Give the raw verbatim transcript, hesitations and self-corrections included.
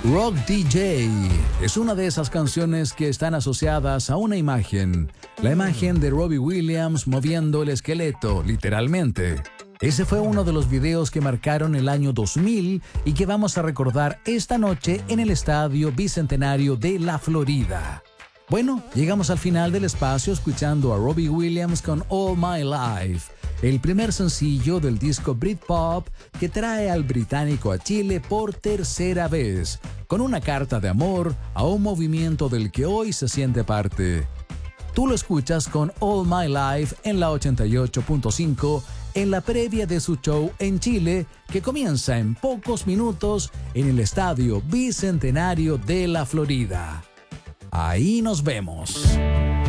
Rock D J es una de esas canciones que están asociadas a una imagen, la imagen de Robbie Williams moviendo el esqueleto, literalmente. Ese fue uno de los videos que marcaron el año dos mil y que vamos a recordar esta noche en el Estadio Bicentenario de la Florida. Bueno, llegamos al final del espacio escuchando a Robbie Williams con All My Life, el primer sencillo del disco Britpop que trae al británico a Chile por tercera vez, con una carta de amor a un movimiento del que hoy se siente parte. Tú lo escuchas con All My Life en la ochenta y ocho punto cinco, en la previa de su show en Chile, que comienza en pocos minutos en el Estadio Bicentenario de la Florida. Ahí nos vemos.